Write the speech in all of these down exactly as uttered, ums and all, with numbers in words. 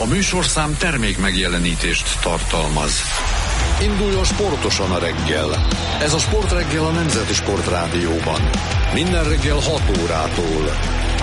A műsorszám termék megjelenítést tartalmaz. Induljon sportosan a reggel. Ez a Sportreggel a Nemzeti Sportrádióban. Minden reggel hat órától.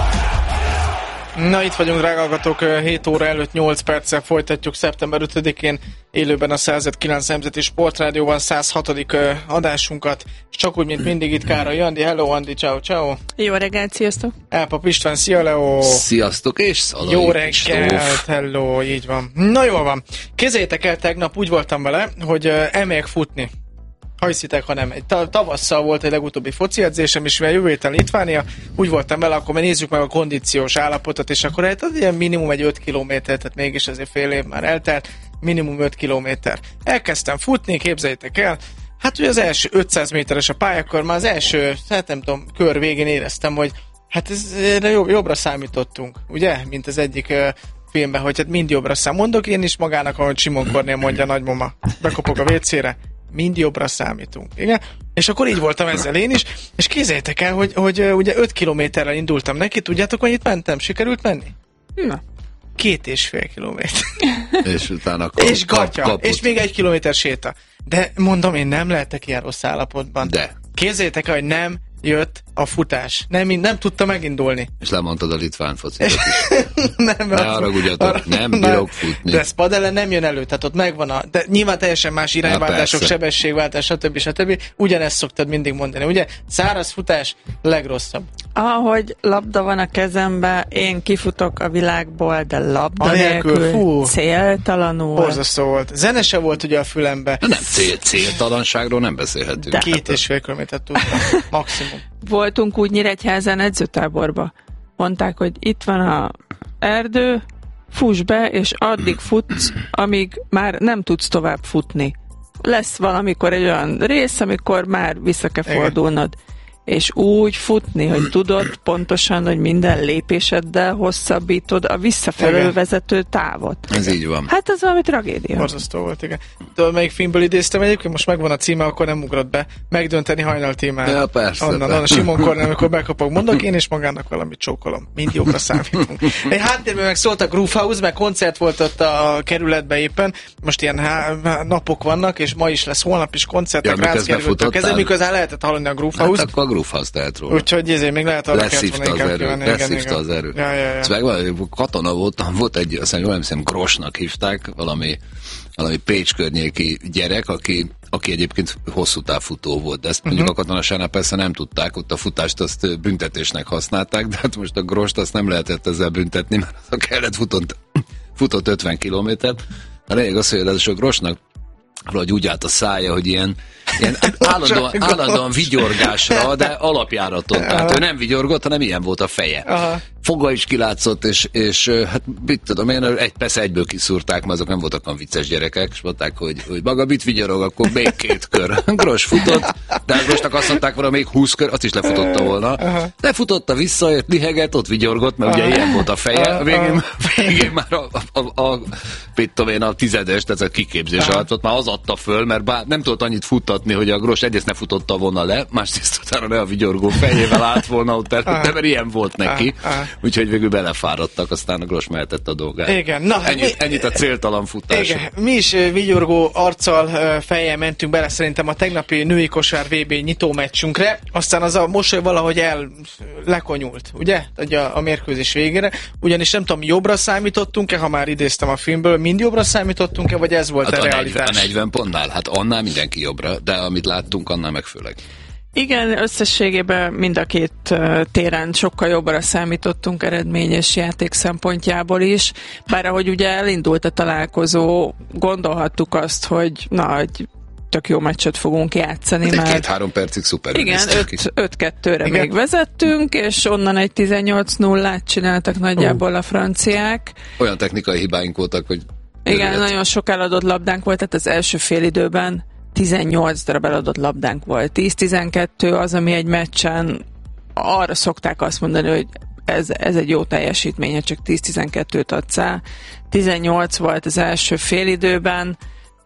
Na, itt vagyunk, drága hallgatók, hét óra előtt nyolc perccel folytatjuk szeptember ötödikén élőben a százkilenc Nemzeti Sportrádióban száz hatodik adásunkat, és csak úgy, mint mindig itt Károly Andi. Hello Andi, ciao, ciao. Jó reggelt, sziasztok. Elpap István, szia Leo. Sziasztok, és Szalai Jó reggelt, hello, így van. Na jól van. Kézzétek el, tegnap úgy voltam vele, hogy elmegyek futni. Ha hiszitek, ha nem. Egy tavasszal volt egy legutóbbi foci edzésem, és mivel jövő héten Litvánia, úgy voltam vele, akkor nézzük meg a kondíciós állapotot, és akkor hát az ilyen minimum egy öt kilométer, tehát mégis azért fél év már eltelt, minimum öt kilométer. Elkezdtem futni, képzeljétek el, hát ugye az első ötszáz méteres a pályakör, már az első, hát nem tudom, kör végén éreztem, hogy hát ez jobb, jobbra számítottunk, ugye, mint az egyik uh, filmben, hogy hát mind jobbra szám. Mondok én is magának, ahogy Simon Kornél mondja a nagymama, bekopog a vécére, mind jobbra számítunk. Igen? És akkor így voltam ezzel én is, és képzeljétek el, hogy, hogy ugye öt kilométerrel indultam neki, tudjátok, hogy itt mentem? Sikerült menni? Na. Két és fél kilométer. És utána kap, és gatya, kap, és még egy kilométer séta. De mondom, én nem lehetek ilyen rossz állapotban. De. Képzeljétek el, hogy nem jött a futás. Nem, nem tudta megindulni. És lemondtad a litván focit is. nem, ne haragudjatok, nem bírok futni. De Spad ellen nem jön elő, tehát ott megvan a... De nyilván teljesen más irányváltások, sebességváltás, stb. stb. Ugyanezt szoktad mindig mondani, ugye? Száraz futás legrosszabb. Ahogy labda van a kezembe, én kifutok a világból, de labda a nélkül, nélkül, fú, céltalanul. Borzasztó volt. Zene se volt ugye a fülembe. Nem, cél, céltalanságról nem beszélhetünk. De. Két és fél kilométert tudtam. Maximum. Voltunk úgy Nyíregyházán edzőtáborba. Mondták, hogy itt van a erdő, fuss be, és addig futsz, amíg már nem tudsz tovább futni. Lesz valamikor egy olyan rész, amikor már vissza kell fordulnod. És úgy futni, hogy tudod pontosan, hogy minden lépéseddel hosszabbítod a visszafelől vezető távot. Ez így van. Hát ez valami tragédia. Borzasztó volt, igen. Tudod, melyik filmből idéztem egyébként? Most megvan a címe, akkor nem ugrott be. Megdönteni hajnal témára. Ja, persze. Onnan, onnan Simon Kornél, amikor bekapok, mondok én, és magának valamit csókolom. Mind jobbra számítunk. Egy háttérben meg szólt a Groove House, meg koncert volt ott a kerületben éppen. Most ilyen há- napok vannak, és ma is lesz, holnap is koncertek. Ja, miközben futottál? Miközben lehetett hallani a Groove House. Hát akkor a Groove House tehet róla. Úgyhogy ezért még lehet arra leszívta az erő. Leszívta az erő. Ja, ja, ja. Szóval katona voltam, volt egy, azt hiszem, jól nem hiszem, Grosnak hívták, valami, valami Pécs környéki gyerek, aki, aki egyébként hosszú távfutó volt, de ezt uh-huh. mondjuk a katonasánál persze nem tudták, ott a futást azt büntetésnek használták, de hát most a Grost azt nem lehetett ezzel büntetni, mert az a kellett futott, futott ötven kilométert. A lényeg az, hogy az a Grosnak valahogy úgy állt a szája, hogy ilyen, ilyen állandóan, állandóan vigyorgásra, de alapjáraton. Tehát ő nem vigyorgott, hanem ilyen volt a feje. Aha. Foga is kilátszott, és, és hát mit tudom én, egy, persze egyből kiszúrták, mert azok nem voltak olyan vicces gyerekek, és mondták, hogy, hogy maga mit vigyorog, akkor még két kör. Gros futott, de Grosnak azt mondták volna, még húsz kör, azt is lefutotta volna. Aha. Lefutotta vissza, jött, liheget, ott vigyorgott, mert aha. ugye ilyen volt a feje. A végén, végén már a, a, a, a, mit tudom én, a tizedes, tehát a kiképzés alatt ott már az adta föl, mert bár nem tudott annyit futtatni, hogy a Gros egyrészt ne futotta volna le, másrészt utána ne a vigyorgó fejével állt volna ott előtte, mert ilyen volt neki. Úgyhogy végül belefáradtak, aztán a Gros mehetett a dolgát. Igen. Na, ennyit, mi, ennyit a céltalan futás. Igen. Mi is vigyorgó arccal, fejjel mentünk bele szerintem a tegnapi női kosár vé bé nyitó meccsünkre, aztán az a mosoly valahogy el lekonyult, ugye? A, a mérkőzés végére. Ugyanis nem tudom, jobbra számítottunk-e, ha már idéztem a filmből, mind jobbra számítottunk-e, vagy ez volt hát a, a realitás? A negyven pontnál? Hát annál mindenki jobbra, de amit láttunk, annál meg főleg. Igen, összességében mind a két uh, téren sokkal jobbra számítottunk eredményes játék szempontjából is, bár ahogy ugye elindult a találkozó, gondolhattuk azt, hogy na, egy tök jó meccset fogunk játszani. Hát két-három percig szuperül. Igen, öt kettőre még vezettünk, és onnan egy tizennyolc nullát csináltak nagyjából a franciák. Olyan technikai hibáink voltak, hogy... Igen, örület. Nagyon sok eladott labdánk volt, tehát az első fél időben tizennyolc darab eladott labdánk volt. tíz-tizenkettő az, ami egy meccsen arra szokták azt mondani, hogy ez, ez egy jó teljesítmény, ha csak tíz-tizenkettőt adsz el. tizennyolc volt az első fél időben,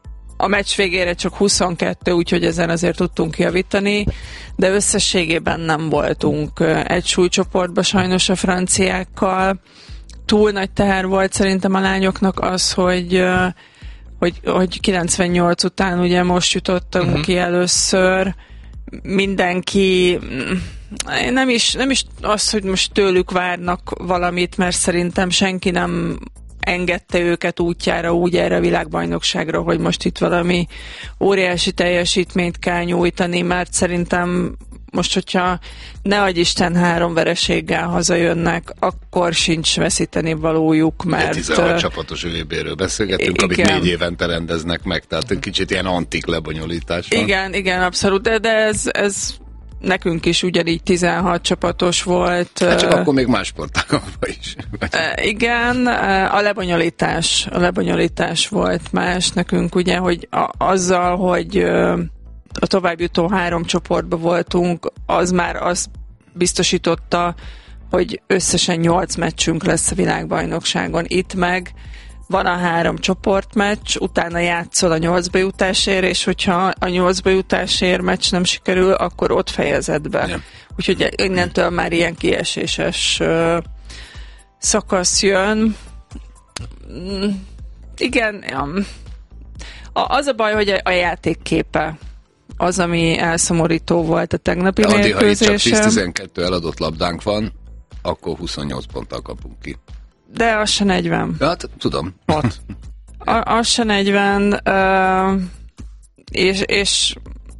a meccs végére csak huszonkettő, úgyhogy ezen azért tudtunk javítani, de összességében nem voltunk egy súlycsoportban sajnos a franciákkal. túl nagy teher volt szerintem a lányoknak az, hogy, hogy, hogy kilencvennyolc után ugye most jutottunk uh-huh. ki először, mindenki nem is, nem is az, hogy most tőlük várnak valamit, mert szerintem senki nem engedte őket útjára úgy erre a világbajnokságra, hogy most itt valami óriási teljesítményt kell nyújtani, mert szerintem most, hogyha ne adj Isten három vereséggel hazajönnek, akkor sincs veszíteni valójuk, mert... De tizenhat csapatos vé bé-ről beszélgetünk, igen. amit négy évente rendeznek meg, tehát kicsit ilyen antik lebonyolítás van. Igen, igen, abszolút, de, de ez, ez nekünk is ugyanígy tizenhat csapatos volt. Hát csak akkor még más sportágakban is. Igen, a lebonyolítás, a lebonyolítás volt más nekünk, ugye, hogy a, azzal, hogy a továbbjutó három csoportban voltunk, az már azt biztosította, hogy összesen nyolc meccsünk lesz a világbajnokságon. Itt meg van a három csoportmeccs, utána játszol a nyolcba jutásért, és hogyha a nyolcba jutásért meccs nem sikerül, akkor ott fejezed be. Ja. Úgyhogy innentől már ilyen kieséses uh, szakasz jön. Mm, igen, um, a, az a baj, hogy a, a játékképe az, ami elszomorító volt a tegnapi de mérkőzésen. Ha itt csak tíz-tizenkettő eladott labdánk van, akkor huszonnyolc ponttal kapunk ki. De az se negyven. Hát, tudom. Ott. A, az se negyven, uh, és, és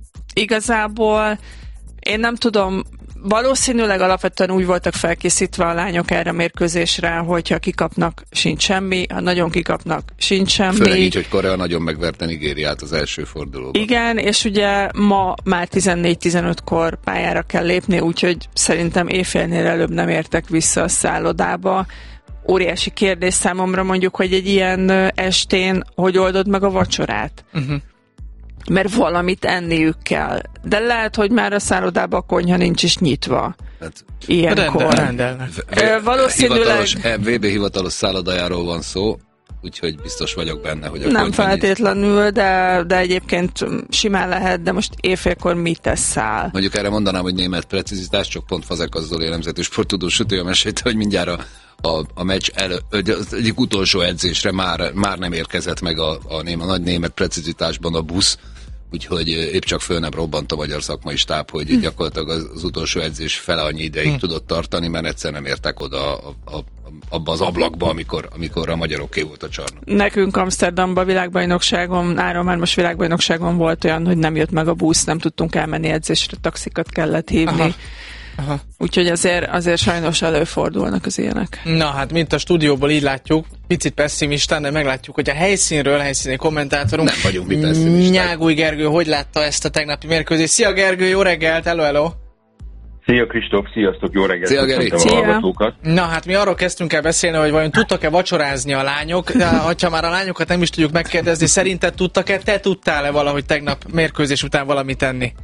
igazából én nem tudom, valószínűleg alapvetően úgy voltak felkészítve a lányok erre a mérkőzésre, hogyha kikapnak, sincs semmi, ha nagyon kikapnak, sincs semmi. Főleg így, hogy Korea nagyon megverte Nigériát az első fordulóban. Igen, és ugye ma már tizennégy-tizenötkor pályára kell lépni, úgyhogy szerintem éjfélnél előbb nem értek vissza a szállodába. Óriási kérdés számomra mondjuk, hogy egy ilyen estén hogy oldod meg a vacsorát. Uh-huh. Mert valamit enniük kell. De lehet, hogy már a szállodában a konyha nincs is nyitva. Hát, ilyenkor. Rendelnek. V- valószínűleg... vé bé hivatalos szállodájáról van szó, úgyhogy biztos vagyok benne, hogy a nem feltétlenül, de, de egyébként simán lehet, de most éjfélkor mit teszel? Mondjuk erre mondanám, hogy német precizitás, csak pont Fazekas Zoli nemzeti sporttudós sütője mesélte, hogy mindjárt a, a, a meccs elő, az egyik utolsó edzésre már, már nem érkezett meg a, a, néma, a nagy német precizitásban a busz, úgyhogy épp csak föl nem robbant a magyar szakmai stáb, hogy hm. gyakorlatilag az, az utolsó edzés fele annyi ideig hm. tudott tartani, mert egyszer nem értek oda a, a, a, abba az ablakba, amikor, amikor a magyaroké volt a csarnok. Nekünk Amsterdamban világbajnokságon, áron már most világbajnokságon volt olyan, hogy nem jött meg a busz, nem tudtunk elmenni edzésre, taxikat kellett hívni. Aha. Aha. Úgyhogy azért, azért sajnos előfordulnak az ilyenek. Na hát, mint a stúdióból így látjuk, picit pessimistán, de meglátjuk, hogy a helyszínről, helyszíni kommentátorunk nem vagyunk mi pessimisták. Nyágúj Gergő hogy látta ezt a tegnapi mérkőzést. Szia Gergő, jó reggelt, hello, hello! Szia Kristóf, sziasztok, jó reggelt! Szia Geri! Na hát mi arról kezdtünk el beszélni, hogy vajon tudtak-e vacsorázni a lányok, ha már a lányokat nem is tudjuk megkérdezni, szerinted tudtak-e, te tudtál-e valahogy tegnap mérkőzés után valamit tenni?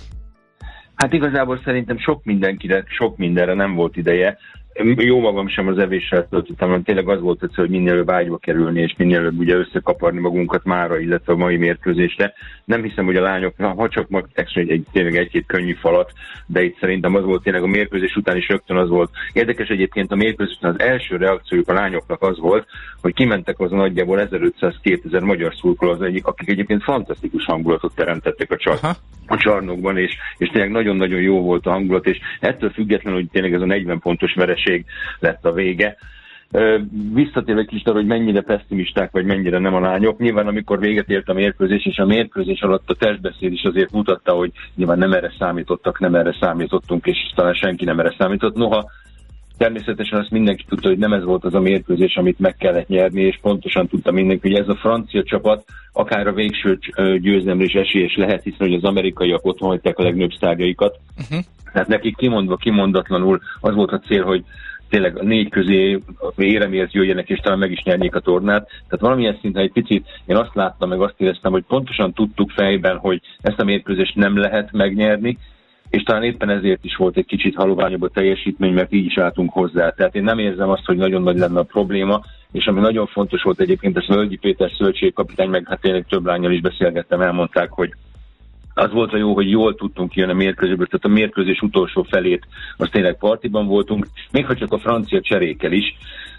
Hát igazából szerintem sok mindenkire, sok mindenre nem volt ideje. Jó magam sem az evéssel töltöttem, hanem tényleg az volt egyszer, hogy minél előbb ágyba kerülni, és minél előbb ugye összekaparni magunkat mára, illetve a mai mérkőzésre. Nem hiszem, hogy a lányok, ha csak mag egy, egy, tényleg egy-két könnyű falat, de itt szerintem az volt tényleg a mérkőzés után is rögtön az volt. Érdekes egyébként a mérkőzés után az első reakciójuk a lányoknak az volt, hogy kimentek az nagyjából ezerötszáz-kétezer magyar szurkoló az egyik, akik egyébként fantasztikus hangulatot teremtettek a, csar- a csarnokban, és, és tényleg nagyon-nagyon jó volt a hangulat, és ettől függetlenül, hogy tényleg ez a negyven pontos vereség lett a vége. Visszatérve egy kicsit arra, hogy mennyire pessimisták, vagy mennyire nem a lányok. Nyilván amikor véget ért a mérkőzés, és a mérkőzés alatt a testbeszéd is azért mutatta, hogy nyilván nem erre számítottak, nem erre számítottunk, és talán senki nem erre számított. Noha természetesen azt mindenki tudta, hogy nem ez volt az a mérkőzés, amit meg kellett nyerni, és pontosan tudta mindenki, hogy ez a francia csapat akár a végső győzelemre is esélyes lehet, hiszen hogy az amerikaiak otthon hagyták a legnagyobb sztárjaikat. Uh-huh. Tehát nekik kimondva, kimondatlanul az volt a cél, hogy tényleg a négy közé éremért jöjjenek, és talán meg is nyernék a tornát. Tehát valamilyen szinten egy picit én azt láttam, meg azt éreztem, hogy pontosan tudtuk fejben, hogy ezt a mérkőzést nem lehet megnyerni, és talán éppen ezért is volt egy kicsit haloványabb a teljesítmény, mert így is álltunk hozzá. Tehát én nem érzem azt, hogy nagyon nagy lenne a probléma, és ami nagyon fontos volt egyébként, ezt Völgyi Péter szövetségkapitány, meg hát tényleg több lánnyal is beszélgettem, elmondták, hogy az volt a jó, hogy jól tudtunk kijönni a mérkőzésből, tehát a mérkőzés utolsó felét, az tényleg partiban voltunk, még ha csak a francia cserékkel is,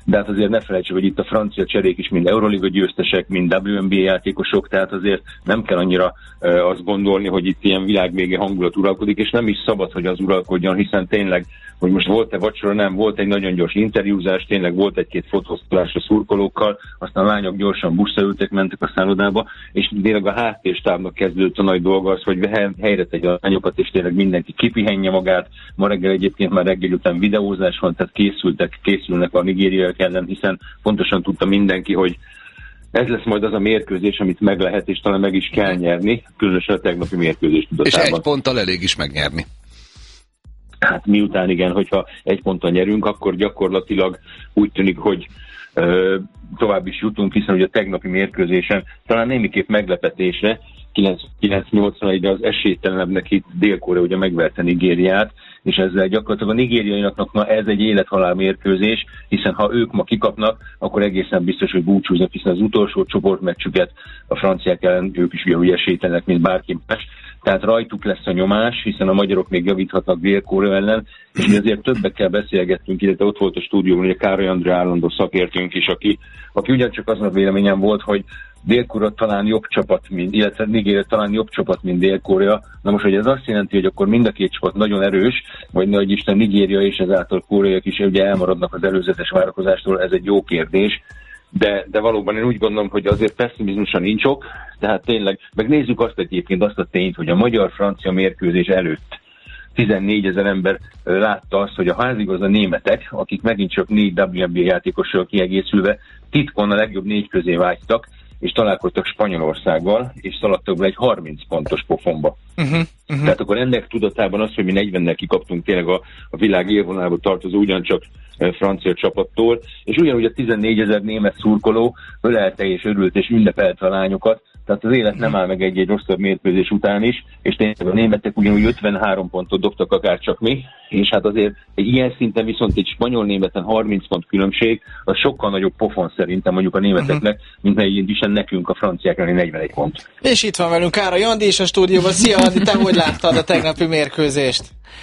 de hát azért ne felejtsük, hogy itt a francia cserék is mind Euroliga győztesek, mind dupla vé en bé játékosok, tehát azért nem kell annyira uh, azt gondolni, hogy itt ilyen világvége hangulat uralkodik, és nem is szabad, hogy az uralkodjon, hiszen tényleg, hogy most volt-e vacsora, nem, volt egy nagyon gyors interjúzás, tényleg volt egy-két fotóztatás a szurkolókkal, aztán a lányok gyorsan buszra ültek, mentek a szállodába, és tényleg a háttérstábnak kezdődött a nagy dolga az, hogy helyre tegye a lányokat, és tényleg mindenki kipihenje magát. Ma reggel egyébként már reggel után videózás van, tehát készültek, készülnek a nigériaiak ellen, hiszen pontosan tudta mindenki, hogy ez lesz majd az a mérkőzés, amit meg lehet, és talán meg is kell nyerni, különösen a tegnapi mérkőzés tudatában. És egy ponttal elég is megnyerni. Hát miután igen, hogyha egy ponttal nyerünk, akkor gyakorlatilag úgy tűnik, hogy ö, tovább is jutunk, hiszen ugye a tegnapi mérkőzésen talán némiképp meglepetésre kilencvenkilenc nyolcvanegyre az esélytelenebbnek itt Dél-Korea ugye megverte Nigériát, és ezzel gyakorlatilag a nigériaiaknak ma ez egy élethalál mérkőzés, hiszen ha ők ma kikapnak, akkor egészen biztos, hogy búcsúznak, hiszen az utolsó csoportmeccsüket a franciák ellen ők is ugye esélytelenek, mint bárki más. Tehát rajtuk lesz a nyomás, hiszen a magyarok még javíthatnak Dél-Korea ellen, és mi azért többekkel beszélgettünk, illetve ott volt a stúdióban, ugye Károly Andrea állandó szakértőnk is, aki, aki ugyancsak azon a véleményen volt, hogy Dél-Korea talán jobb csapat, mint, illetve Nigéria talán jobb csapat, mint Dél-Korea. Na most, hogy ez azt jelenti, hogy akkor mind a két csapat nagyon erős, vagy nagy Isten Nigéria és ezáltal koreaiak is ugye elmaradnak az előzetes várakozástól, ez egy jó kérdés. De, de valóban én úgy gondolom, hogy azért pessimizmusra nincs ok, tehát tényleg, megnézzük azt egyébként azt a tényt, hogy a magyar-francia mérkőzés előtt tizennégyezer ember látta azt, hogy a házigaz a németek, akik megint csak négy dupla vé en bé játékossal kiegészülve, titkon a legjobb négy közé vágytak, és találkoztak Spanyolországgal, és szaladtak be egy harminc pontos pofonba. Uh-huh, uh-huh. Tehát akkor ennek tudatában az, hogy mi negyvennel kikaptunk tényleg a, a világ élvonalába tartozó ugyancsak e, francia csapattól, és ugyanúgy a tizennégyezer német szurkoló ölelte és örült és ünnepelte a lányokat, tehát az élet nem áll meg egy-egy rosszabb mérkőzés után is, és tényleg a németek ugyanúgy ötvenhárom pontot dobtak akár csak mi, és hát azért egy ilyen szinten viszont egy spanyol-németen harminc pont különbség, az sokkal nagyobb pofon szerintem mondjuk a németeknek, uh-huh. mint melyik is nekünk a franciák elleni negyvenegy pont. És itt van velünk Károly Andi is a stúdióban. Szia Andi, te hogy láttad a tegnapi mérkőzést?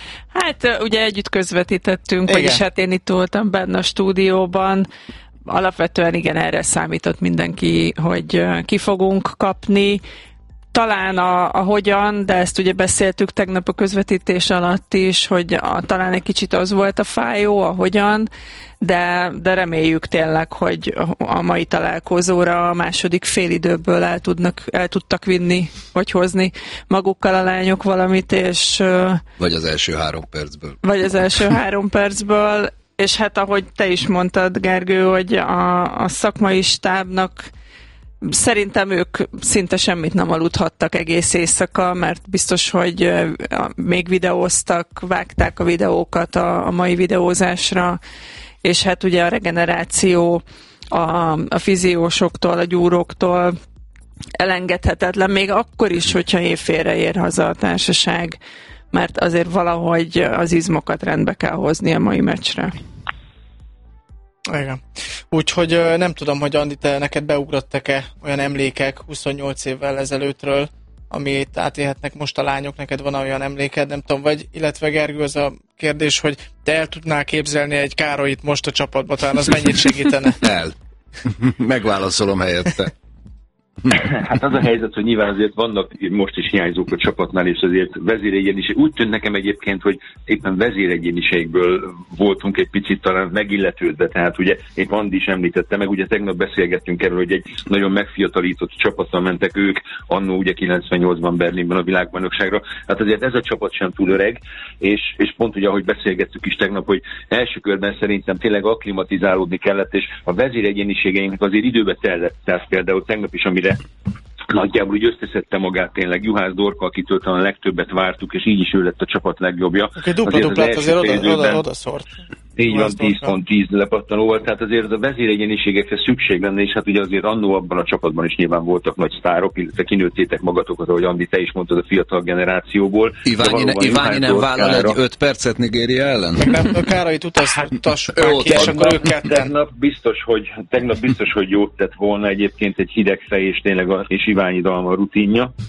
Hát ugye együtt közvetítettünk, vagyis hát én itt voltam benne a stúdióban. Alapvetően igen, erre számított mindenki, hogy ki fogunk kapni. Talán a, a hogyan, de ezt ugye beszéltük tegnap a közvetítés alatt is, hogy a, talán egy kicsit az volt a fájó, a hogyan, de, de reméljük tényleg, hogy a mai találkozóra a második félidőből el, tudnak, el tudtak vinni, vagy hozni magukkal a lányok valamit, és... Vagy az első három percből. Vagy az első három percből, és hát ahogy te is mondtad, Gergő, hogy a, a szakmai stábnak szerintem ők szinte semmit nem aludhattak egész éjszaka, mert biztos, hogy még videóztak, vágták a videókat a, a mai videózásra, és hát ugye a regeneráció a, a fiziósoktól, a gyúróktól elengedhetetlen, még akkor is, hogyha éjfélre ér haza a társaság, mert azért valahogy az izmokat rendbe kell hozni a mai meccsre. Igen. Úgyhogy nem tudom, hogy Andi, te neked beugrottak-e olyan emlékek huszonnyolc évvel ezelőttről, amit átélhetnek most a lányok, neked van olyan emléked, nem tudom, vagy, illetve Gergő, az a kérdés, hogy te el tudnál képzelni egy Károlyt most a csapatba, talán az mennyit segítene? El. Megválaszolom helyette. Hát az a helyzet, hogy nyilván azért vannak most is hiányzók a csapatnál, és azért vezéregyéniség. Úgy tűnt nekem egyébként, hogy éppen vezéregyéniségből voltunk egy picit talán megilletődve, tehát ugye épp Andi is említette meg, ugye tegnap beszélgettünk erről, hogy egy nagyon megfiatalított csapattal mentek ők annó ugye kilencvennyolcban Berlinben a világbajnokságra. Hát azért ez a csapat sem túl öreg, és, és pont ugye ahogy beszélgettük is tegnap, hogy első körben szerintem tényleg akklimatizálódni kellett, és a vezéregyéniségeinknek azért időbe tellett, tehát például tegnap is, amire nagyjából úgy összeszedte magát tényleg Juhász Dorka, akitől talán a legtöbbet vártuk, és így is ő lett a csapat legjobbja. Oké, dupla-duplát azért oda, oda, oda, oda szórt. Így van, tíz pont tíz lepattanó volt, tehát azért a vezéregyéniségekre szükség lenne, és hát ugye azért annó abban a csapatban is nyilván voltak nagy sztárok, illetve kinőtték magatokat, ahogy Andi, te is mondtad, a fiatal generációból. Iványi, ne, Iványi nem vállal egy öt percet Nigéria ellen? Nem, a Károlyt utassuk már ki, és akkor ők ketten. Tegnap biztos, hogy, tegnap biztos, hogy jót tett volna egyébként egy hideg fej, és tényleg a, és Iványi Dalma rutinja.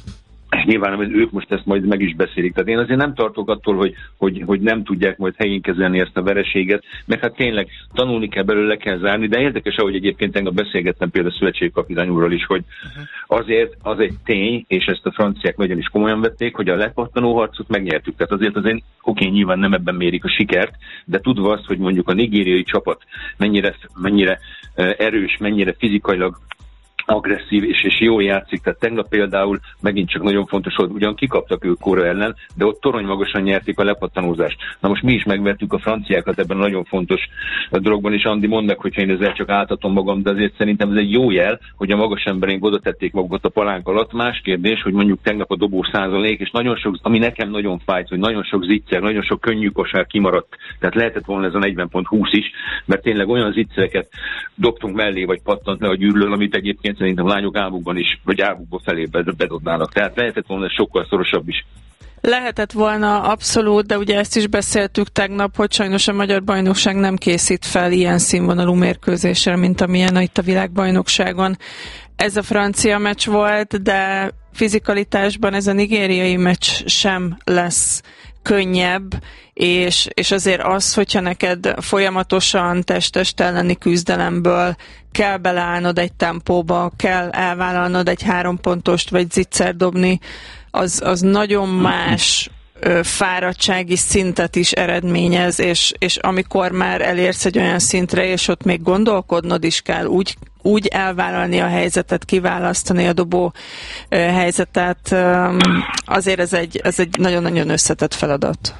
Nyilván ők most ezt majd meg is beszélik. Tehát én azért nem tartok attól, hogy, hogy, hogy nem tudják majd helyén kezelni ezt a vereséget, mert hát tényleg tanulni kell belőle, le kell zárni, de érdekes, ahogy egyébként tegnap beszélgettem például a szövetségkapitány úrral is, hogy azért az egy tény, és ezt a franciák nagyon is komolyan vették, hogy a lepattanó harcot megnyertük. Tehát azért azért oké, nyilván nem ebben mérik a sikert, de tudva azt, hogy mondjuk a nigériai csapat mennyire, mennyire erős, mennyire fizikailag agresszív és, és jól játszik, tehát tegnap például megint csak nagyon fontos, hogy ugyan kikaptak ők Kóra ellen, de ott torony magasan nyerték a lepattanózást. Na most mi is megvertük a franciákat ebben a nagyon fontos dologban, és Andi, mondd meg, hogyha én ezzel csak áltatom magam, de azért szerintem ez egy jó jel, hogy a magas emberénk oda tették magukat a palánk alatt. Más kérdés, hogy mondjuk tegnap a dobó százalék, és nagyon sok, ami nekem nagyon fájt, hogy nagyon sok zicser, nagyon sok könnyű kosár kimaradt, tehát lehetett volna ez a negyven pont húsz is, mert tényleg olyan zicsereket dobtunk mellé, vagy pattant le a gyűrűről, amit egyébként szerintem lányok álmukban is, vagy álmukban felé bedobnának. Tehát lehetett volna sokkal szorosabb is. Lehetett volna abszolút, de ugye ezt is beszéltük tegnap, hogy sajnos a magyar bajnokság nem készít fel ilyen színvonalú mérkőzésre, mint amilyen itt a világbajnokságon. Ez a francia meccs volt, de fizikalitásban ez a nigériai meccs sem lesz könnyebb, és, és azért az, hogyha neked folyamatosan test-test elleni küzdelemből kell beleállnod egy tempóba, kell elvállalnod egy három pontost, vagy zicser dobni, az, az nagyon más ö, fáradtsági szintet is eredményez, és, és amikor már elérsz egy olyan szintre, és ott még gondolkodnod is kell, úgy, úgy elvállalni a helyzetet, kiválasztani a dobó ö, helyzetet, ö, azért ez egy, ez egy nagyon-nagyon összetett feladat.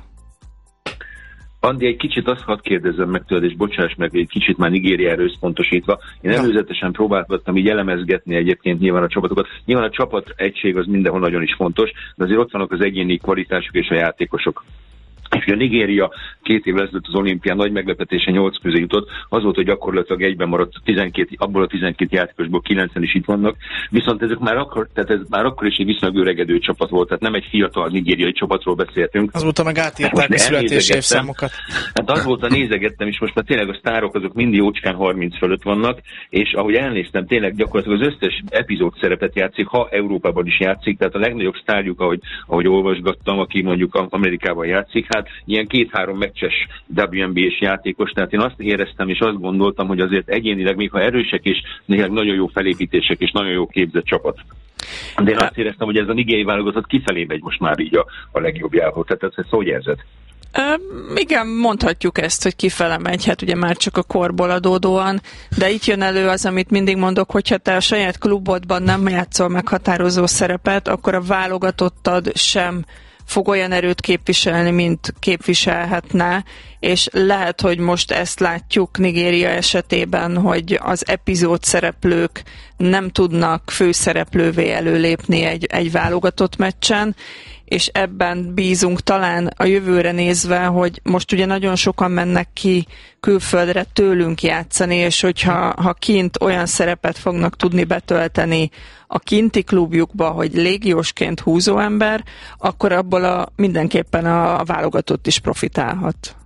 Andi, egy kicsit azt hadd kérdezzem meg tőled, és bocsáss meg, egy kicsit már Nigériára összpontosítva. Én előzetesen próbáltam így elemezgetni egyébként nyilván a csapatokat. Nyilván a csapat egység az mindenhol nagyon is fontos, de azért ott vannak az egyéni kvalitások és a játékosok. És a Nigéria két évvel ezelőtt az olimpián nagy meglepetése nyolc közé jutott, az volt, hogy gyakorlatilag egyben maradt tizenkét, abból a tizenkét játékosból kilencen is itt vannak, viszont ezek már akkor, tehát ez már akkor is egy viszonylag öregedő csapat volt, tehát nem egy fiatal nigériai csapatról beszéltünk. Azóta meg átírták a születési évszámokat. Hát az volt, a nézegettem, és most már tényleg a sztárok azok mindig jócskán harminc fölött vannak, és ahogy elnéztem, tényleg gyakorlatilag az összes epizód szerepet játszik, ha Európában is játszik, tehát a legnagyobb sztárjuk, ahogy, ahogy olvasgattam, aki mondjuk Amerikában játszik, hát ilyen két-három meccses dupla vé en bé-s játékos, tehát én azt éreztem és azt gondoltam, hogy azért egyénileg még ha erősek és néha nagyon jó felépítések és nagyon jó képzett csapat. De én azt éreztem, hogy ez a nigériai válogatott kifelé megy most már így a, a legjobbjához. Tehát ezt, ezt hogy érzed? Uh, igen, mondhatjuk ezt, hogy kifele megy, hát ugye már csak a korból adódóan, de itt jön elő az, amit mindig mondok, hogyha te a saját klubodban nem játszol meghatározó szerepet, akkor a válogatottad sem fog olyan erőt képviselni, mint képviselhetne, és lehet, hogy most ezt látjuk Nigéria esetében, hogy az epizód szereplők nem tudnak főszereplővé előlépni egy, egy válogatott meccsen, és ebben bízunk talán a jövőre nézve, hogy most ugye nagyon sokan mennek ki külföldre tőlünk játszani, és hogyha ha kint olyan szerepet fognak tudni betölteni a kinti klubjukba, hogy légiósként húzó ember, akkor abból a, mindenképpen a, a válogatott is profitálhat.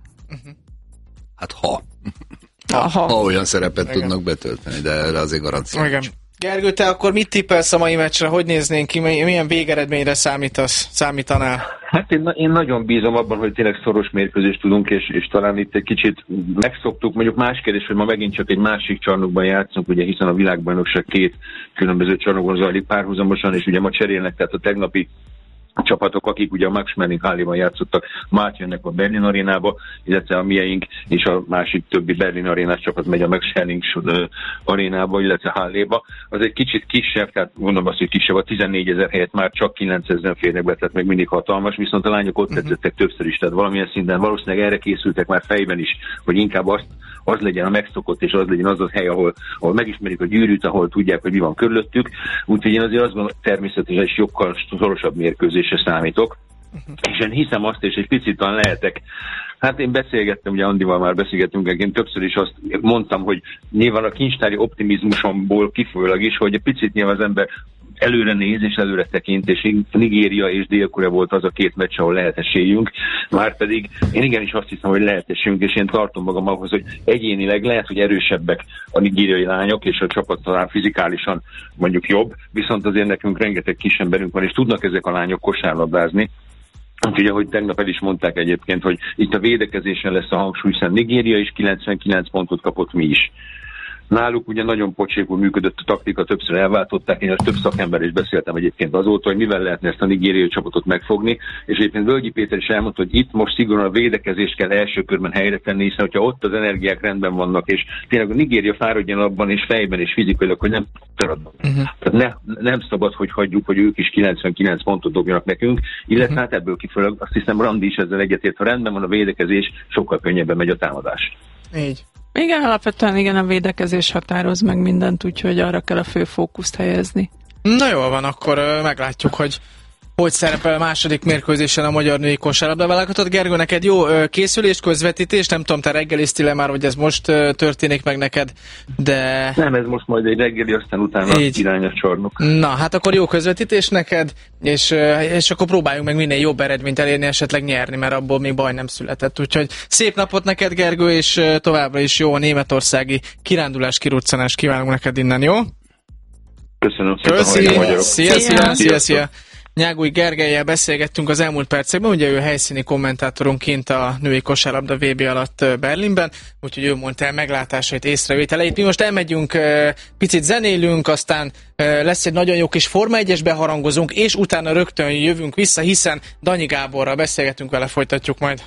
Hát ha. Ha, ha. ha olyan szerepet Igen. tudnak betölteni, de erre azért garancia. Igen. Gergő, te akkor mit tippelsz a mai meccsre? Hogy néznénk ki? Milyen végeredményre számítasz, számítanál? Hát én, én nagyon bízom abban, hogy tényleg szoros mérkőzést tudunk, és, és talán itt egy kicsit megszoktuk. Mondjuk más kérdés, hogy ma megint csak egy másik csarnokban játszunk, ugye, hiszen a világbajnokság két különböző csarnokban zajlik párhuzamosan, és ugye ma cserélnek, tehát a tegnapi csapatok, akik ugye a Max Schmeling Halléban játszottak, ma átjönnek a Berlin arénába, illetve a mieink és a másik többi Berlin arénás csapat megy a Max Schmeling arénába, illetve Halléba. Az egy kicsit kisebb, tehát mondom azt, hogy kisebb, a tizennégyezer helyett már csak kilencezren férnek be, tehát még mindig hatalmas, viszont a lányok ott edzettek többször is, tehát valamilyen szinten valószínűleg erre készültek már fejben is, hogy inkább azt, az legyen a megszokott, és az legyen az a hely, ahol, ahol megismerik a gyűrűt, ahol tudják, hogy mi van körülöttük. Úgyhogy én azért azt gondolom, természetesen is sokkal szorosabb mérkőzésre számítok. Uh-huh. És én hiszem azt, és egy picit talán lehetek. Hát én beszélgettem, ugye Andival már beszélgettünk, én többször is azt mondtam, hogy nyilván a kincstári optimizmusomból kifolyólag is, hogy egy picit nyilván az ember előre néz és előre tekint, és Nigéria és Dél-Korea volt az a két meccs, ahol lehet esélyünk, márpedig én igenis azt hiszem, hogy lehet esélyünk, és én tartom magam ahhoz, hogy egyénileg lehet, hogy erősebbek a nigériai lányok, és a csapat talán fizikálisan mondjuk jobb, viszont azért nekünk rengeteg kis emberünk van, és tudnak ezek a lányok kosárlabdázni. Úgyhogy, ahogy tegnap el is mondták egyébként, hogy itt a védekezésen lesz a hangsúly, hiszen Nigéria is kilencvenkilenc pontot kapott, mi is. Náluk ugye nagyon pocsékul működött a taktika, többször elváltották, én ezt több szakember is beszéltem egyébként azóta, hogy mivel lehetne ezt a nigériai csapatot megfogni, és egyébként Völgyi Péter is elmondta, hogy itt most szigorúan a védekezést kell első körben helyre tenni, hiszen hogyha ott az energiák rendben vannak, és tényleg a Nigéria fáradjon abban, és fejben, és fizikailag, hogy nem taradnak. Uh-huh. Tehát ne, nem szabad, hogy hagyjuk, hogy ők is kilencvenkilenc pontot dobjanak nekünk, illetve uh-huh. hát ebből kifolyólag azt hiszem Randi is ezzel egyetért, ha rendben van a védekezés, sokkal könnyebben megy a támadás. Így. Igen, alapvetően igen, a védekezés határoz meg mindent, úgyhogy arra kell a fő fókuszt helyezni. Na jól van, akkor uh, meglátjuk, hogy hogy szerepel a második mérkőzésen a magyar női kosárlabda válogatott. Gergő, neked jó uh, készülés, közvetítés, nem tudom, te reggeliztél le már, hogy ez most uh, történik meg neked, de... Nem, ez most majd egy reggeli, aztán utána így. Irány a csarnok. Na, hát akkor jó közvetítés neked, és, uh, és akkor próbáljunk meg minél jobb eredményt elérni, esetleg nyerni, mert abból még baj nem született. Úgyhogy szép napot neked, Gergő, és uh, továbbra is jó a németországi kirándulás, kiruccanás kívánunk neked innen, jó? Köszönöm szépen, szia, szia, szia, szia. Nyágúj Gergellyel beszélgettünk az elmúlt percekben, ugye ő helyszíni kommentátorunk kint a női kosárlabda vé bé alatt Berlinben, úgyhogy ő mondta el meglátásait, észrevételeit. Mi most elmegyünk, picit zenélünk, aztán lesz egy nagyon jó kis Forma egyes beharangozunk, és utána rögtön jövünk vissza, hiszen Danyi Gáborral beszélgetünk vele, folytatjuk majd.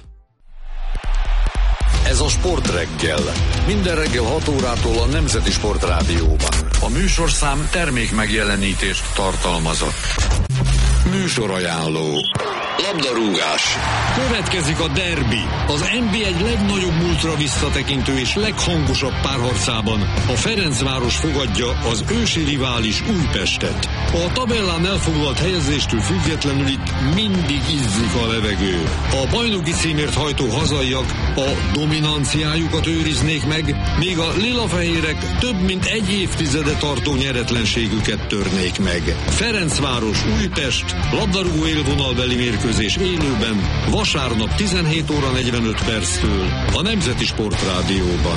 Ez a Sportreggel. Minden reggel hat órától a Nemzeti Sportrádióban. A műsorszám termék megjelenítést tartalmazott. Műsorajánló. Labdarúgás. Következik a derbi. Az en bé egy legnagyobb múltra visszatekintő és leghangosabb párharcában a Ferencváros fogadja az ősi rivális Újpestet. A tabellán elfoglalt helyezéstől függetlenül itt mindig izzik a levegő. A bajnoki címért hajtó hazaiak a dominanciájukat őriznék meg, míg a lilafehérek több mint egy évtizede tartó nyeretlenségüket törnék meg. Ferencváros Újpest, labdarúgó élvonalbeli mérkőzés élőben, vasárnap tizenhét óra negyvenöt perctől a Nemzeti Sportrádióban.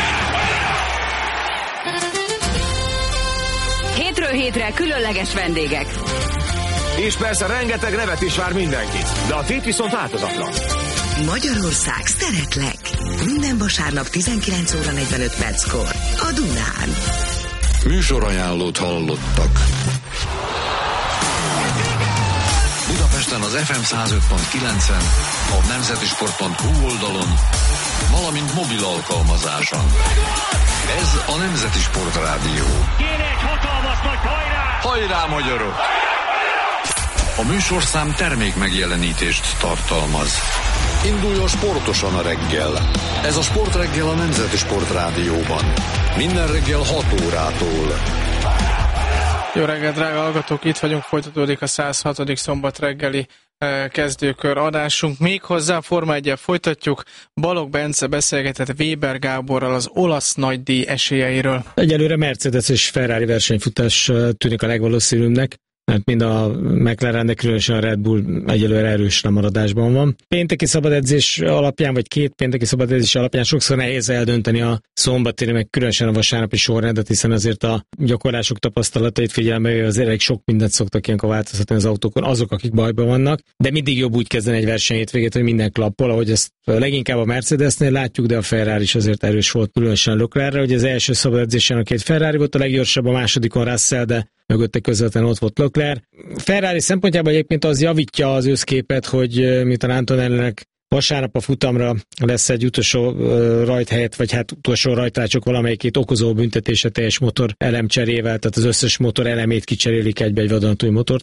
Hétről hétre különleges vendégek. És persze rengeteg nevet is vár mindenkit, de a tét viszont változatlan. Magyarország szeretlek. Minden vasárnap tizenkilenc óra negyvenöt perckor a Dunán. Műsorajánlót hallottak. Budapesten az ef em száz öt pont kilencen, a nemzetisport pont hu oldalon, valamint mobil alkalmazáson. Ez a Nemzeti Sport Rádió. Kéne egy hatalmas nagy hajrá! Hajrá, magyarok! A műsorszám termék megjelenítést tartalmaz. Induljon sportosan a reggel. Ez a Sportreggel a Nemzeti Sport Rádióban. Minden reggel hat órától. Jó reggelt, drága hallgatók! Itt vagyunk, folytatódik a száz hatodik szombat reggeli eh, kezdőkör adásunk. Méghozzá a Forma egyel folytatjuk. Balogh Bence beszélgetett Weber Gáborral az olasz nagydíj esélyeiről. Egyelőre Mercedes és Ferrari versenyfutás tűnik a legvalószínűbbnek, mert mind a McLaren, de különösen a Red Bull egyelőre erős lemaradásban van. Pénteki szabadedzés alapján, vagy két pénteki szabadedzés alapján sokszor nehéz eldönteni a szombati, meg különösen a vasárnapi sorrendet, hiszen azért a gyakorlások tapasztalatait figyelme, azért elég sok mindent szoktak ilyenkor változtatni az autókon, azok, akik bajban vannak, de mindig jobb úgy kezdeni egy verseny hétvégét, hogy minden klappol, ahogy ezt leginkább a Mercedesnél látjuk, de a Ferrari is azért erős volt, különösen Leclercre, hogy az első szabadedzésen a két Ferrari volt a leggyorsabb, a másodikon Russell, de mögötte közvetlenül ott volt Leclerc. Ferrari szempontjából egyébként az javítja az összképet, hogy miután Antonellinek vasárnap a futamra lesz egy utolsó uh, rajthelyet, vagy hát utolsó rajtrácsok valamelyikét okozó büntetése teljes motor elemcserével, tehát az összes motor elemét kicserélik, egybe egy vadonatúj motort kap.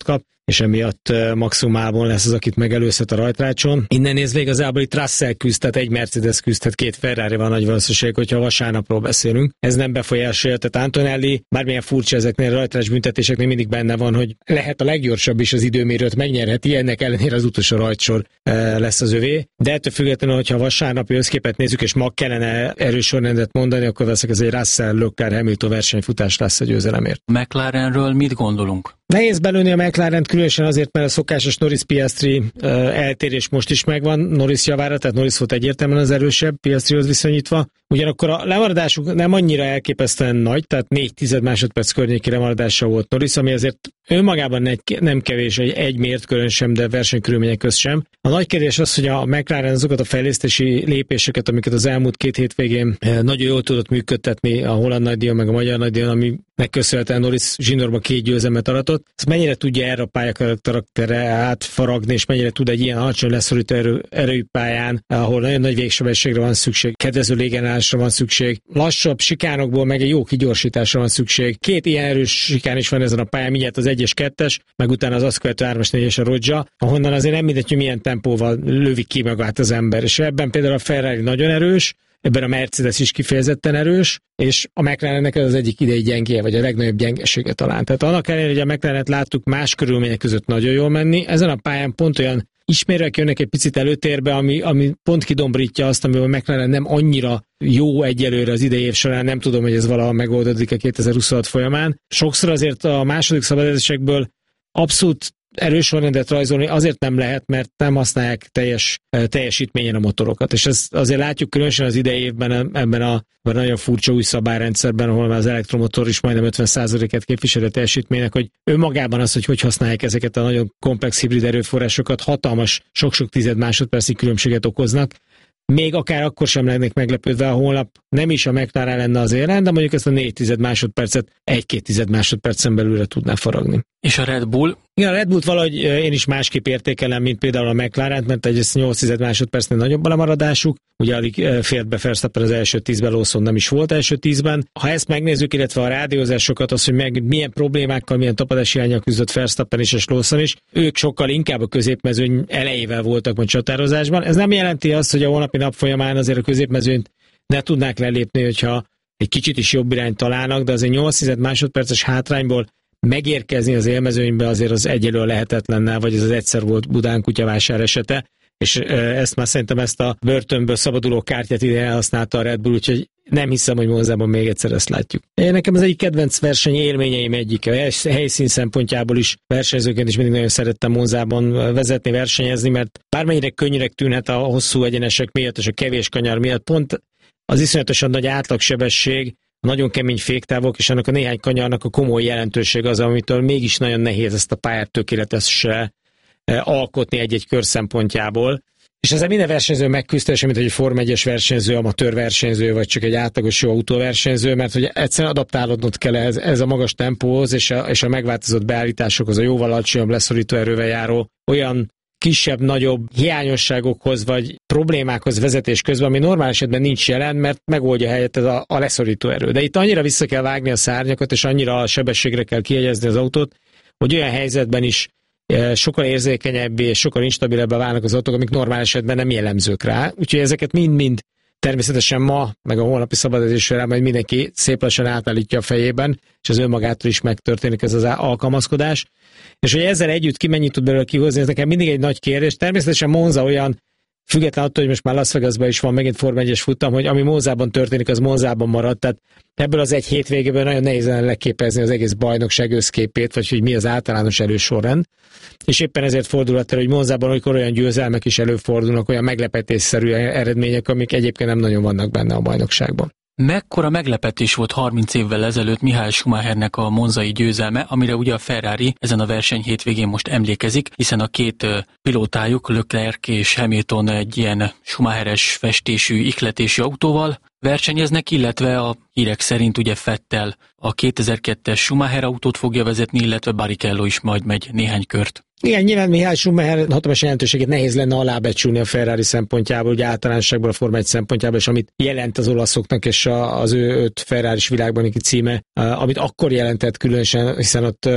és emiatt maximumában lesz az, akit megelőzhet a rajtrácson. Innen nézve igazából itt Russell küzd, tehát egy Mercedes küzd, tehát két Ferrari van nagy valószínűség, hogyha vasárnapról beszélünk. Ez nem befolyásolja, tehát Antonelli, bármilyen furcsa ezeknél a rajtrás büntetéseknél mindig benne van, hogy lehet a leggyorsabb is az időmérőt megnyerheti, ennek ellenére az utolsó rajtsor lesz az övé. De ettől függetlenül, hogyha vasárnapi összképet nézzük, és ma kellene erős sorrendet mondani, akkor veszek ez egy Russell, Leclerc, Hamilton versenyfutás lesz a győzelemért. McLarenről mit gondolunk? Nehéz belőni a McLarent, különösen azért, mert a szokásos Norris-Piastri uh, eltérés most is megvan Norris javára, tehát Norris volt egyértelműen az erősebb Piastrihoz viszonyítva. Ugyanakkor a lemaradásuk nem annyira elképesztően nagy, tehát négy tized másodperc környéki lemaradása volt Norris, ami azért önmagában nem kevés, egy, egy mértkörön sem, de versenykörülmények közt sem. A nagy kérdés az, hogy a McLaren azokat a fejlesztési lépéseket, amiket az elmúlt két hétvégén nagyon jól tudott működtetni a holland nagydíjon, meg a magyar nagydíjon, aminek köszönhetően Norris zsinórba két győzelmet aratott, ezt mennyire tudja erre a pályakaraktere átfaragni, és mennyire tud egy ilyen alacsony leszorító erő, erői pályán, ahol nagyon nagy végsebességre van szükség, kedvező légenállásra van szükség, lassabb sikánokból meg egy jó kigyorsításra van szükség. Két ilyen erős sikán is van ezen a pályán, mindjárt az egyes kettes, meg utána az azt követő hármas négyes a Roggia, ahonnan azért nem mindegy, hogy milyen tempóval lövik ki magát az ember. És ebben például a Ferrari nagyon erős, ebben a Mercedes is kifejezetten erős, és a McLarennek ez az egyik idei gyengéje, vagy a legnagyobb gyengesége talán. Tehát annak ellenére, hogy a McLarenet láttuk más körülmények között nagyon jól menni, ezen a pályán pont olyan ismérvek jönnek egy picit előtérbe, ami, ami pont kidombrítja azt, amivel a McLaren nem annyira jó egyelőre az idei év során, nem tudom, hogy ez valaha megoldódik-e kétezer-huszonhat folyamán. Sokszor azért a második szabadedzésekből abszolút erős sorrendet rajzolni azért nem lehet, mert nem használják teljes teljesítményen a motorokat. És ezt azért látjuk különösen az idei évben ebben a, a nagyon furcsa új szabályrendszerben, ahol már az elektromotor is majdnem ötven százalékát képvisel a teljesítménynek, hogy önmagában az, hogy hogy használják ezeket a nagyon komplex hibrid erőforrásokat, hatalmas, sok-sok tized másodpercnyi különbséget okoznak. Még akár akkor sem lennék meglepődve, a holnap nem is a McLaren lenne az élen, de mondjuk ezt a négy tized másodpercet egy-két tized másodpercen belülre tudná faragni. És a Red Bull? Igen, a Red Bullt valahogy én is másképp értékelem, mint például a McLarent, mert egy nyolc tized másodpercnél nagyobb a lemaradásuk. Ugye alig fért be Verstappen az első tízben, Lawson nem is volt első tízben. Ha ezt megnézzük, illetve a rádiózásokat, az, hogy meg milyen problémákkal, milyen tapadási hiánnyal küzdött Verstappen is és Lawson is, ők sokkal inkább a középmezőny elejével voltak majd csatározásban. Ez nem jelenti azt, hogy a holnapi nap folyamán azért a középmezőnyt ne tudnák lelépni, hogyha egy kicsit is jobb irányt találnak, de azért nyolc tized másodperces hátrányból megérkezni az élmezőnybe azért az egyelőre lehetetlenne, vagy ez az egyszer volt Budán kutyavásár esete, és ezt már szerintem ezt a börtönből szabaduló kártyát ide elhasználta a Red Bull, úgyhogy nem hiszem, hogy Monzában még egyszer ezt látjuk. Én nekem az egyik kedvenc verseny élményeim egyik, a helyszín szempontjából is versenyzőként is mindig nagyon szerettem Monzában vezetni, versenyezni, mert bármennyire könnyűnek tűnhet a hosszú egyenesek miatt és a kevés kanyar miatt, pont az iszonyatosan nagy átlagsebesség, a nagyon kemény féktávok és annak a néhány kanyarnak a komoly jelentőség az, amitől mégis nagyon nehéz ezt a pályát tökéletesen alkotni egy-egy kör szempontjából. És ezzel minden versenyző megküzdte, mint hogy egy Forma egyes versenyző, amatőr versenyző, vagy csak egy átlagos jó autóversenyző, mert hogy egyszerűen adaptálódnod kell ez, ez a magas tempóhoz, és a, és a megváltozott beállításokhoz, a jóval alacsonyabb leszorító erővel járó olyan kisebb, nagyobb hiányosságokhoz vagy problémákhoz vezetés közben, ami normál esetben nincs jelen, mert megoldja helyett ez a, a leszorító erő. De itt annyira vissza kell vágni a szárnyakat, és annyira a sebességre kell kiegyezni az autót, hogy olyan helyzetben is sokkal érzékenyebbé és sokkal instabilebbé válnak az autók, amik normál esetben nem jellemzők rá. Úgyhogy ezeket mind-mind természetesen ma, meg a holnapi szabadedzésre majd mindenki szép lassan átállítja a fejében, és az önmagától is megtörténik ez az alkalmazkodás. És hogy ezzel együtt ki mennyit tud belőle kihozni, ez nekem mindig egy nagy kérdés. Természetesen Monza olyan, független attól, hogy most már Las Vegasban is van megint Forma egyes futam, hogy ami Monzában történik, az Monzában marad. Tehát ebből az egy hétvégéből nagyon nehéz lenne leképezni az egész bajnokság összképét, vagy hogy mi az általános elősorrend. És éppen ezért fordulhat el, hogy Monzában olykor olyan győzelmek is előfordulnak, olyan meglepetésszerű eredmények, amik egyébként nem nagyon vannak benne a bajnokságban. Mekkora meglepetés volt harminc évvel ezelőtt Michael Schumachernek a monzai győzelme, amire ugye a Ferrari ezen a verseny hétvégén most emlékezik, hiszen a két pilótájuk, Leclerc és Hamilton egy ilyen Schumacheres festésű, ihletésű autóval versenyeznek, illetve a hírek szerint ugye Vettel a kétezer-kettes Schumacher autót fogja vezetni, illetve Barrichello is majd megy néhány kört. Igen, nyilván Michael Schumacher hatalmas jelentőségét nehéz lenne alábecsülni a Ferrari szempontjából, ugye általánosságból a Forma egy szempontjából, és amit jelent az olaszoknak és az ő öt Ferraris világbajnoki címe, amit akkor jelentett különösen, hiszen ott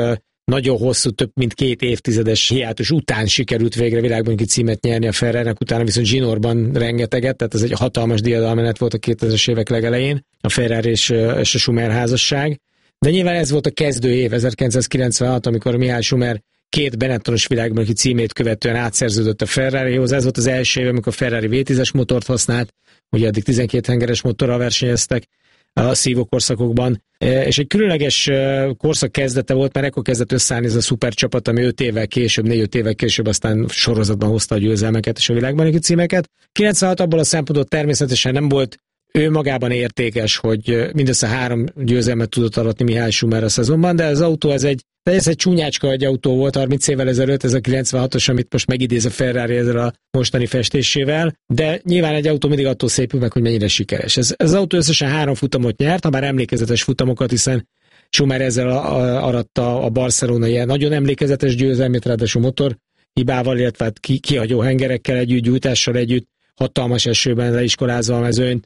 nagyon hosszú, több mint két évtizedes hiátus után sikerült végre világbajnoki címet nyerni a Ferrarinek, utána viszont zsinórban rengeteget, tehát ez egy hatalmas diadalmenet volt a kétezres évek legelején, a Ferrari és, és a Schumacher házasság. De nyilván ez volt a kezdő év, ezerkilencszázkilencvenhat, amikor Michael Schumacher két Benettonos világbajnoki címét követően átszerződött a Ferrarihoz. Ez volt az első év, amikor a Ferrari vé tízes motort használt, ugye addig tizenkét hengeres motorral versenyeztek a szívókorszakokban, és egy különleges korszak kezdete volt, mert ekkor kezdett összeállni ez a szupercsapat, ami öt évvel később, négy-öt évvel később aztán sorozatban hozta a győzelmeket és a világbajnoki címeket. kilencvenhat abból a szempontból természetesen nem volt ő magában értékes, hogy mindössze három győzelmet tudott aratni Michael Schumacher a szezonban, de az autó ez egy, ez egy csúnyácska egy autó volt harminc évvel ezelőtt, ez a kilencvenhatos, amit most megidéz a Ferrari ezzel a mostani festésével, de nyilván egy autó mindig attól szépül meg, hogy mennyire sikeres. Ez, ez az autó összesen három futamot nyert, ha már emlékezetes futamokat, hiszen Schumacher ezzel a, a, aratta a barcelonai nagyon emlékezetes győzelmét, ráadásul motor hibával, illetve hát ki, kihagyó hengerekkel együtt, gyújtással együtt, hatalmas esőben leiskolázva a mezőnyt,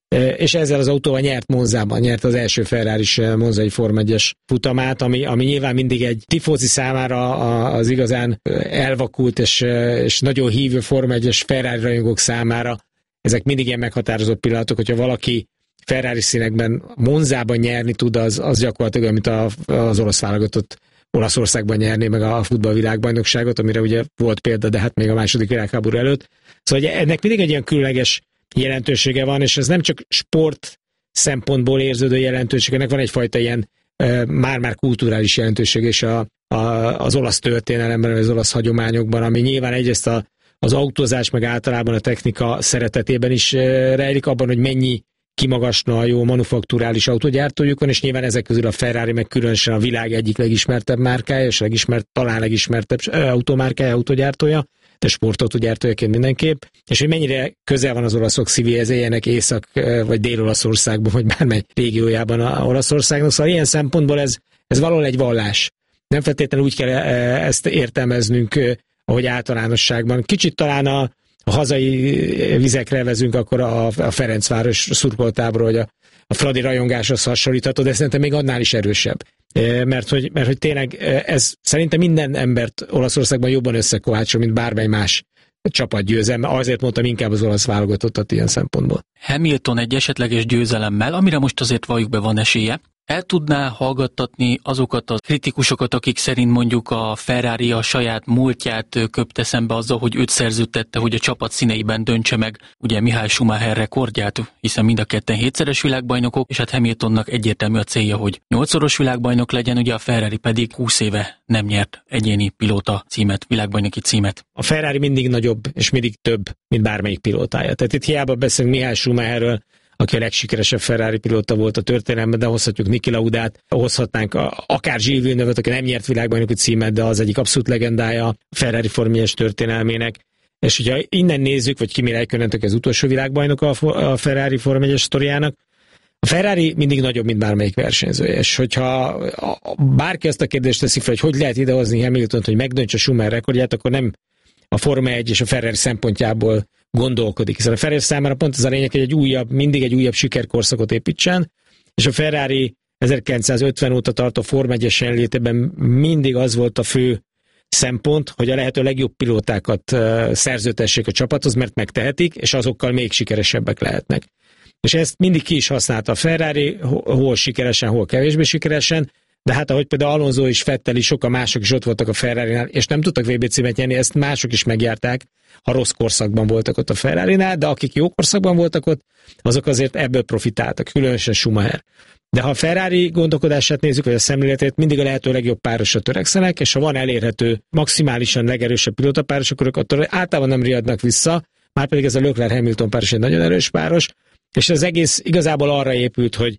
és ezzel az autóval nyert Monzában, nyert az első Ferraris monzai Forma egyes futamát, ami, ami nyilván mindig egy tifózi számára az igazán elvakult és, és nagyon hívő Forma egyes Ferrari rajongók számára ezek mindig ilyen meghatározott pillanatok, hogyha valaki Ferrari színekben Monzában nyerni tud, az, az gyakorlatilag, mint a, az olasz válogatott Olaszországban nyerni meg a futballvilágbajnokságot, amire ugye volt példa, de hát még a második világháború előtt. Szóval ennek mindig egy ilyen különleges jelentősége van, és ez nem csak sport szempontból érződő jelentősége, ennek van egyfajta ilyen e, már-már kulturális jelentőség és a, a, az olasz történelemben, az olasz hagyományokban, ami nyilván egyrészt a, az autózás, meg általában a technika szeretetében is e, rejlik, abban, hogy mennyi kimagasna a jó manufakturális autógyártójuk van, és nyilván ezek közül a Ferrari meg különösen a világ egyik legismertebb márkája, és legismert, talán legismertebb automárkája, autógyártója, de sportautógyártójaként mindenképp, és hogy mennyire közel van az olaszok szívéhez, éljenek Észak- vagy Dél-Olaszországban, vagy bármely régiójában a Olaszországnak, szóval ilyen szempontból ez, ez valahol egy vallás. Nem feltétlenül úgy kell ezt értelmeznünk, ahogy általánosságban. Kicsit talán a, a hazai vizekre vezünk, akkor a, a Ferencváros szurkoltábor, hogy a, a Fradi rajongáshoz hasonlítható, de szerintem még annál is erősebb. Mert hogy, mert hogy tényleg ez szerintem minden embert Olaszországban jobban összekovácsol, mint bármely más csapatgyőzelme. Azért mondtam inkább az olasz válogatottat ilyen szempontból. Hamilton egy esetleges győzelemmel, amire most azért valljuk be van esélye, el tudná hallgattatni azokat a kritikusokat, akik szerint mondjuk a Ferrari a saját múltját köpte szembe azzal, hogy őt szerződtette, hogy a csapat színeiben döntse meg ugye Michael Schumacher rekordját, hiszen mind a ketten hétszeres világbajnokok, és hát Hamiltonnak egyértelmű a célja, hogy nyolcszoros világbajnok legyen, ugye a Ferrari pedig húsz éve nem nyert egyéni pilóta címet, világbajnoki címet. A Ferrari mindig nagyobb, és mindig több, mint bármelyik pilótája. Tehát itt hiába beszélünk Michael Schumacherről, aki a legsikeresebb Ferrari pilóta volt a történelemben, de hozhatjuk Niki Laudát, hozhatnánk a, akár Gilles Villeneuve-t, aki nem nyert világbajnoki címet, de az egyik abszolút legendája a Ferrari Forma egyes történelmének. És hogyha innen nézzük, vagy Kimi Räikkönennek az utolsó világbajnok a, a Ferrari Forma egyes sztoriának, a Ferrari mindig nagyobb, mint bármelyik versenyzője. És hogyha a, bárki azt a kérdést teszi fel, hogy hogy lehet idehozni Hamiltont, hogy megdöntse Schumacher rekordját, akkor nem a Forma egy és a Ferrari szempontjából gondolkodik. Hiszen a Ferrari számára pont az a lényeg, hogy egy újabb, mindig egy újabb sikerkorszakot építsen, és a Ferrari ezerkilencszázötven óta tartó Forma egyes jelenlétében mindig az volt a fő szempont, hogy a lehető legjobb pilótákat szerződtessék a csapathoz, mert megtehetik, és azokkal még sikeresebbek lehetnek. És ezt mindig ki is használta a Ferrari, hol sikeresen, hol kevésbé sikeresen, de hát ahogy például Alonso és Vettel is, sokan mások is ott voltak a Ferrarinál, és nem tudtak vé bé címet nyerni, ezt mások is megjárták, ha rossz korszakban voltak ott a Ferrarinál, de akik jó korszakban voltak ott, azok azért ebből profitáltak, különösen Schumacher. De ha a Ferrari gondolkodását nézzük, vagy a szemléletét, mindig a lehető legjobb párosra törekszenek, és ha van elérhető, maximálisan legerősebb pilótapáros, akkor attól általában nem riadnak vissza, már pedig ez a Leclerc-Hamilton páros egy nagyon erős páros, és az egész igazából arra épült, hogy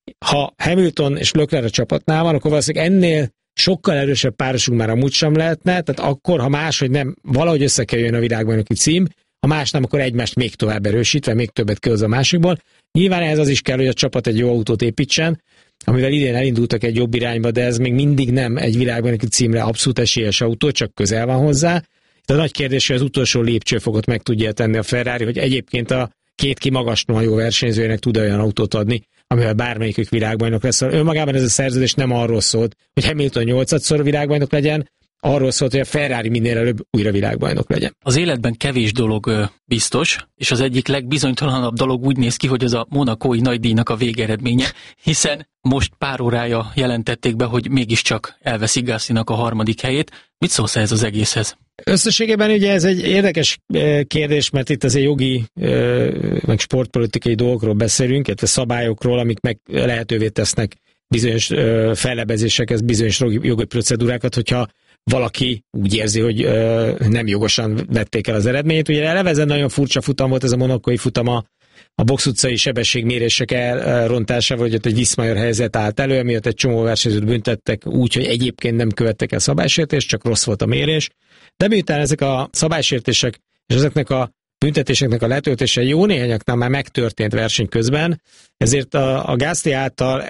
ha Hamilton és Leclerc a csapatnál van, akkor valószínűleg ennél sokkal erősebb párosunk már amúgy sem lehetne, tehát akkor, ha máshogy nem, valahogy össze kell jönni a világbajnoki cím, ha más nem, akkor egymást még tovább erősítve, még többet kihoz a másikból. Nyilván ehhez az is kell, hogy a csapat egy jó autót építsen, amivel idén elindultak egy jobb irányba, de ez még mindig nem egy világbajnoki címre abszolút esélyes autó, csak közel van hozzá. De a nagy kérdés, hogy az utolsó lépcsőfokot meg tudja tenni a Ferrari, hogy egyébként a két kimagaslóan jó versenyzőjének tud olyan autót adni, amivel bármelyikük világbajnok lesz. Önmagában ez a szerződés nem arról szólt, hogy Hamilton nyolcadszor világbajnok legyen, arról szólt, hogy a Ferrari minél előbb újra világbajnok legyen. Az életben kevés dolog biztos, és az egyik legbizonytalanabb dolog úgy néz ki, hogy az a monakói nagydíjnak a végeredménye, hiszen most pár órája jelentették be, hogy mégiscsak elveszi Gaslynak a harmadik helyét. Mit szólsz ez az egészhez? Összességében ugye ez egy érdekes kérdés, mert itt azért jogi, meg sportpolitikai dolgokról beszélünk, illetve szabályokról, amik meg lehetővé tesznek bizonyos fellebezésekhez, bizonyos jogi procedúrákat, hogyha valaki úgy érzi, hogy nem jogosan vették el az eredményt. Ugye eleve ez egy nagyon furcsa futam volt, ez a monakói futam a, a box utcai sebességmérések elrontásával, hogy ott egy Viszmajor helyzet állt elő, amiatt egy csomó versenyzőt büntettek úgy, hogy egyébként nem követtek el szabálysértést, csak rossz volt a mérés. De miután ezek a szabálysértések és ezeknek a büntetéseknek a letöltése jó néhányaknál már megtörtént verseny közben, ezért a, a Gasly által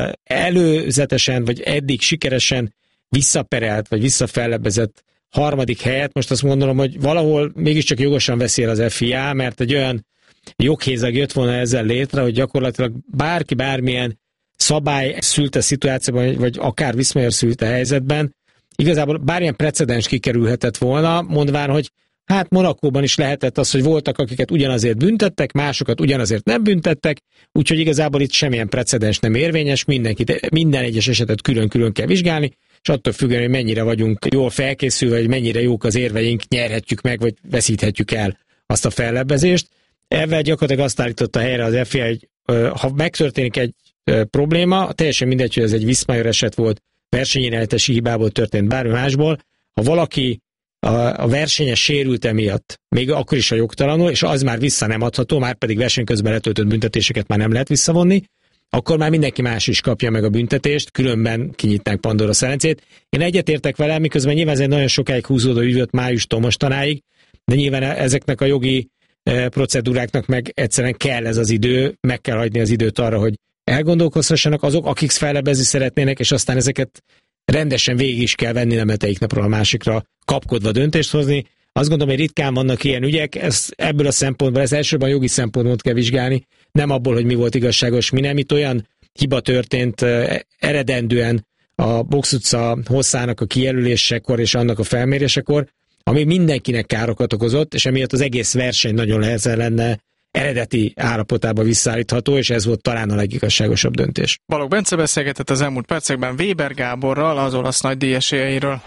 előzetesen, vagy eddig sikeresen visszaperelt, vagy visszafellebezett harmadik helyet, most azt gondolom, hogy valahol mégiscsak jogosan veszi el az ef i á, mert egy olyan joghézag jött volna ezzel létre, hogy gyakorlatilag bárki bármilyen szabály szülte szituációban, vagy akár Viszmajor szülte helyzetben, igazából bármilyen precedens kikerülhetett volna, mondván, hogy hát Monakóban is lehetett az, hogy voltak, akiket ugyanazért büntettek, másokat ugyanazért nem büntettek, úgyhogy igazából itt semmilyen precedens nem érvényes, mindenkit, minden egyes esetet külön-külön kell vizsgálni, és attól függően, hogy mennyire vagyunk jól felkészülve, hogy mennyire jók az érveink, nyerhetjük meg, vagy veszíthetjük el azt a fellebbezést. Ezzel gyakorlatilag azt állította helyre az ef i á, hogy ha megtörténik egy probléma, teljesen mindegy, hogy ez egy Viszmajor eset volt, versenyirányítási hibából történt bármi másból, ha valaki a, a versenyes sérült emiatt, még akkor is a jogtalanul, és az már vissza nem adható, már pedig verseny közben letöltött büntetéseket már nem lehet visszavonni, akkor már mindenki más is kapja meg a büntetést, különben kinyitnánk Pandora szelencét. Én egyetértek vele, miközben nyilván ez egy nagyon sokáig húzódó ügy volt májustól mostanáig, de nyilván ezeknek a jogi procedúráknak meg egyszerűen kell ez az idő, meg kell hagyni az időt arra, hogy elgondolkozhassanak azok, akik fellebezni szeretnének, és aztán ezeket rendesen végig is kell venni, nem egyik napról a másikra kapkodva döntést hozni. Azt gondolom, hogy ritkán vannak ilyen ügyek, ez, ebből a szempontból, ez elsőben jogi szempontból kell vizsgálni, nem abból, hogy mi volt igazságos, mi nem. Itt olyan hiba történt eh, eredendően a box utca hosszának a kijelölésekor és annak a felmérésekor, ami mindenkinek károkat okozott, és emiatt az egész verseny nagyon nehezen lenne eredeti állapotába visszaállítható, és ez volt talán a legigazságosabb döntés. Balogh Bence beszélgetett az elmúlt percekben Weber Gáborral, az olasz nagydíj esélyeiről.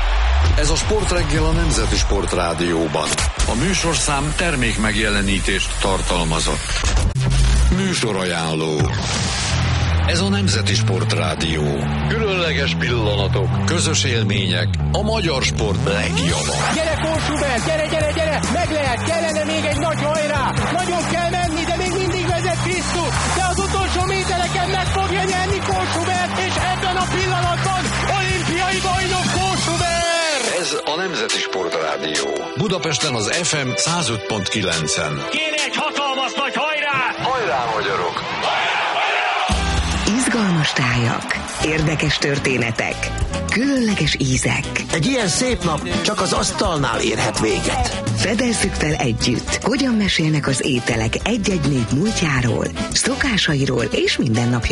Ez a Sportreggel a Nemzeti Sportrádióban. A műsorszám termék megjelenítést tartalmazott. Műsorajánló. Ez a Nemzeti Sportrádió. Különleges pillanatok, közös élmények, a magyar sport legjava. Gyere, Kósubert, gyere, gyere, gyere! Meg lehet, kellene még egy nagy hajrá! Nagyon kell menni, de még mindig vezet Krisztus! De az utolsó métereken meg fogja nyerni Kósubert, és ebben a pillanatban olimpiai bajnok Kósubert! Ez a Nemzeti Sportrádió. Budapesten az ef em száz öt pont kilencen. Kéne egy hatalmas nagy hajrá! Hajrá, magyarok! Izgalmas tájak, érdekes történetek, különleges ízek. Egy ilyen szép nap csak az asztalnál érhet véget. Fedezzük fel együtt, hogyan mesélnek az ételek egy-egy nép múltjáról, szokásairól és mindennapjairól.